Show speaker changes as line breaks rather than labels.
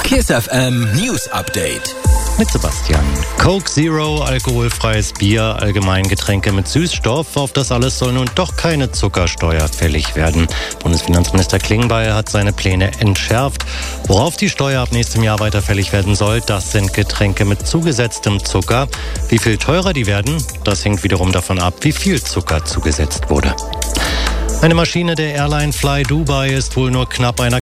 KISS FM News Update.
Mit Sebastian. Coke Zero, alkoholfreies Bier, allgemein Getränke mit Süßstoff. Auf das alles soll nun doch keine Zuckersteuer fällig werden. Bundesfinanzminister Klingbeil hat seine Pläne entschärft. Worauf die Steuer ab nächstem Jahr weiter fällig werden soll, das sind Getränke mit zugesetztem Zucker. Wie viel teurer die werden, das hängt wiederum davon ab, wie viel Zucker zugesetzt wurde. Eine Maschine der Airline Fly Dubai ist wohl nur knapp einer